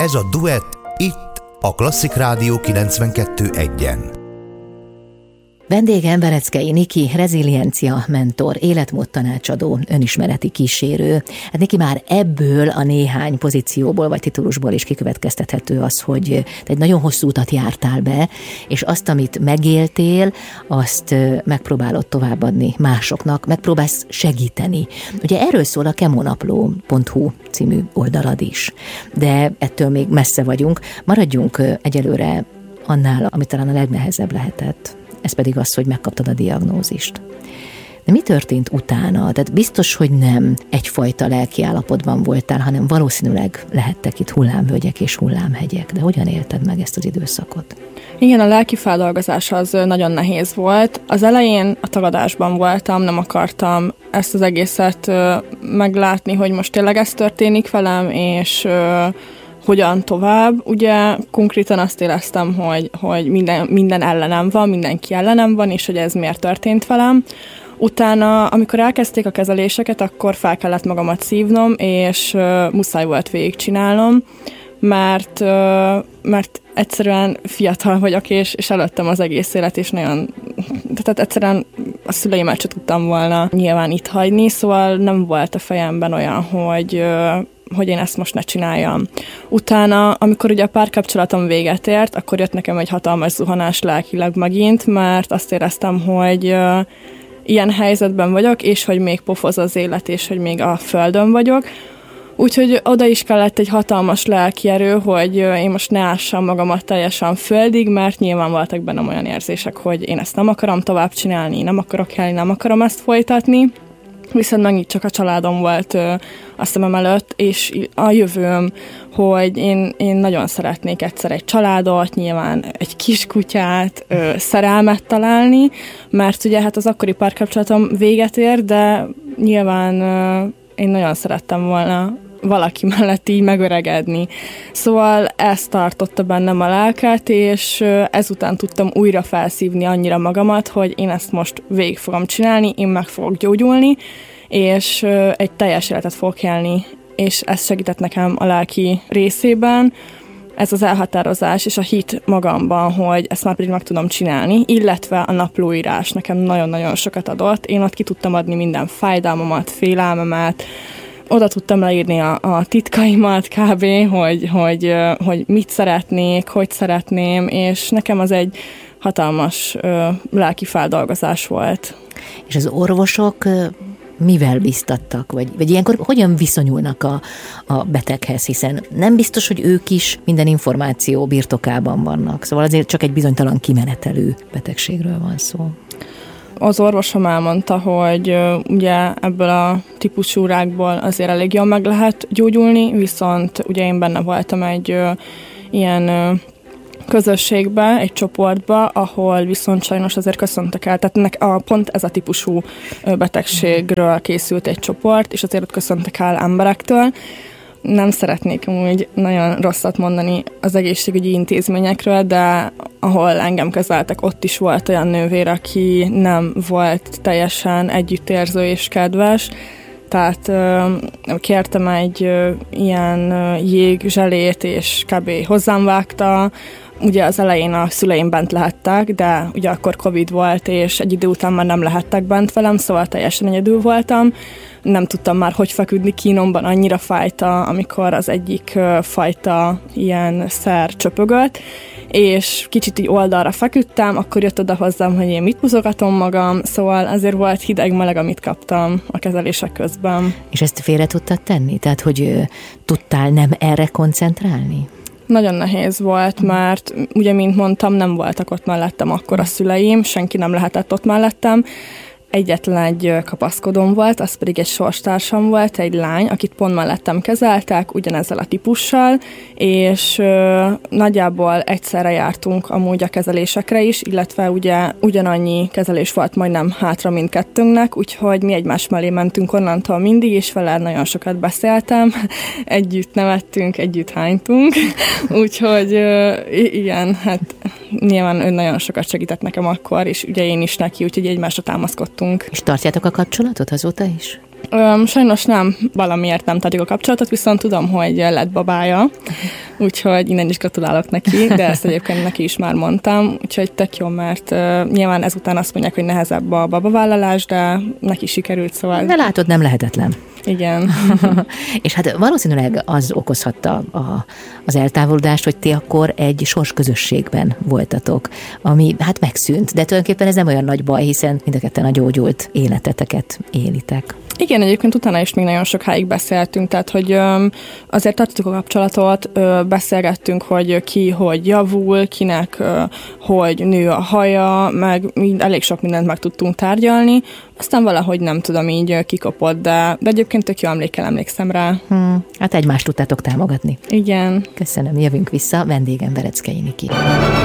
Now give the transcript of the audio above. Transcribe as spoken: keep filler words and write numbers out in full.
Ez a Duett itt a Klasszik Rádió kilencvenkettő egyen. Vendégem Vereckei Niki, reziliencia mentor, életmód tanácsadó, önismereti kísérő. Hát Niki, már ebből a néhány pozícióból vagy titulusból is kikövetkeztethető az, hogy te egy nagyon hosszú utat jártál be, és azt, amit megéltél, azt megpróbálod továbbadni másoknak, megpróbálsz segíteni. Ugye erről szól a kemonapló pont hu című oldalad is, de ettől még messze vagyunk. Maradjunk egyelőre annál, ami talán a legnehezebb lehetett. Ez pedig az, hogy megkaptad a diagnózist. De mi történt utána? Tehát biztos, hogy nem egyfajta lelkiállapotban voltál, hanem valószínűleg lehettek itt hullámvölgyek és hullámhegyek. De hogyan élted meg ezt az időszakot? Igen, a lelki feldolgozás az nagyon nehéz volt. Az elején a tagadásban voltam, nem akartam ezt az egészet meglátni, hogy most tényleg ez történik velem, és hogyan tovább. Ugye konkrétan azt éreztem, hogy, hogy minden, minden ellenem van, mindenki ellenem van, és hogy ez miért történt velem. Utána, amikor elkezdték a kezeléseket, akkor fel kellett magamat szívnom, és uh, muszáj volt végigcsinálnom, mert, uh, mert egyszerűen fiatal vagyok, és, és előttem az egész élet, és nagyon, tehát egyszerűen a szüleimet sem tudtam volna nyilván itt hagyni, szóval nem volt a fejemben olyan, hogy uh, hogy én ezt most ne csináljam. Utána, amikor ugye a párkapcsolatom véget ért, akkor jött nekem egy hatalmas zuhanás lelkileg megint, mert azt éreztem, hogy uh, ilyen helyzetben vagyok, és hogy még pofoz az élet, és hogy még a földön vagyok. Úgyhogy oda is kellett egy hatalmas lelki erő, hogy uh, én most ne ássam magamat teljesen földig, mert nyilván voltak bennem olyan érzések, hogy én ezt nem akarom tovább csinálni, nem akarok elni, nem akarom ezt folytatni. Viszont megint csak a családom volt ö, a szemem előtt, és a jövőm, hogy én, én nagyon szeretnék egyszer egy családot, nyilván egy kiskutyát, ö, szerelmet találni, mert ugye hát az akkori párkapcsolatom véget ér, de nyilván ö, én nagyon szerettem volna valaki mellett így megöregedni. Szóval ez tartotta bennem a lelket, és ezután tudtam újra felszívni annyira magamat, hogy én ezt most végig fogom csinálni, én meg fogok gyógyulni, és egy teljes életet fogok élni, és ez segített nekem a lelki részében, ez az elhatározás és a hit magamban, hogy ezt már pedig meg tudom csinálni, illetve a naplóírás nekem nagyon-nagyon sokat adott. Én ott ki tudtam adni minden fájdalmamat, félelmemet, oda tudtam leírni a, a titkaimat kb., hogy, hogy, hogy mit szeretnék, hogy szeretném, és nekem az egy hatalmas ö, lelki feldolgozás volt. És az orvosok mivel biztattak? Vagy, vagy ilyenkor hogyan viszonyulnak a, a beteghez, hiszen nem biztos, hogy ők is minden információ birtokában vannak. Szóval azért csak egy bizonytalan kimenetelő betegségről van szó. Az orvosom elmondta, hogy uh, ugye ebből a típusú rákból azért elég jól meg lehet gyógyulni, viszont ugye én benne voltam egy uh, ilyen uh, közösségbe, egy csoportba, ahol viszont sajnos azért köszöntek el. Tehát nek a, pont ez a típusú uh, betegségről készült egy csoport, és azért ott köszöntek el emberektől. Nem szeretnék úgy nagyon rosszat mondani az egészségügyi intézményekről, de ahol engem kezeltek, ott is volt olyan nővér, aki nem volt teljesen együttérző és kedves. Tehát ö, kértem egy ö, ilyen ö, jégzselét, és kb. Hozzám vágta. Ugye az elején a szüleim bent lehettek, de ugye akkor Covid volt, és egy idő után már nem lehettek bent velem, szóval teljesen egyedül voltam. Nem tudtam már, hogy feküdni kínomban, annyira fájta, amikor az egyik fajta ilyen szer csöpögött, és kicsit így oldalra feküdtem, akkor jött oda hozzám, hogy én mit muzogatom magam, szóval azért volt hideg-meleg, amit kaptam a kezelések közben. És ezt félre tudtad tenni? Tehát, hogy tudtál nem erre koncentrálni? Nagyon nehéz volt, mert ugye, mint mondtam, nem voltak ott mellettem akkor a szüleim, senki nem lehetett ott mellettem. Egyetlen egy kapaszkodóm volt, az pedig egy sorstársam volt, egy lány, akit pont mellettem kezeltek, ugyanezzel a típussal, és ö, nagyjából egyszerre jártunk amúgy a kezelésekre is, illetve ugye ugyanannyi kezelés volt majdnem hátra mindkettőnknek, úgyhogy mi egymás mellé mentünk onnantól mindig, és vele nagyon sokat beszéltem, együtt nevettünk, együtt hánytunk, úgyhogy ö, igen, hát nyilván ő nagyon sokat segített nekem akkor, és ugye én is neki, úgyhogy egymásra támaszkodtunk. És tartjátok a kapcsolatot azóta is? Öm, sajnos nem, valamiért nem tartjuk a kapcsolatot, viszont tudom, hogy lett babája. úgyhogy innen is gratulálok neki, de ezt egyébként neki is már mondtam, úgyhogy tök jó, mert uh, nyilván ezután azt mondják, hogy nehezebb a babavállalás, de neki sikerült, szóval. De látod, nem lehetetlen. Igen. És hát valószínűleg az okozhatta a, az eltávolodást, hogy ti akkor egy sorsközösségben voltatok, ami hát megszűnt, de tulajdonképpen ez nem olyan nagy baj, hiszen mind a ketten a gyógyult életeteket élitek. Igen, egyébként utána is még nagyon sokáig beszéltünk, tehát hogy öm, azért tartottuk a kapcsolatot, ö, beszélgettünk, hogy ki hogy javul, kinek ö, hogy nő a haja, meg mind, elég sok mindent meg tudtunk tárgyalni, aztán valahogy nem tudom, így kikapott, de, de egyébként tök jó emlékkel emlékszem rá. Hmm, hát egymást tudtátok támogatni. Igen. Köszönöm, jövünk vissza, vendégem Vereckei Niki.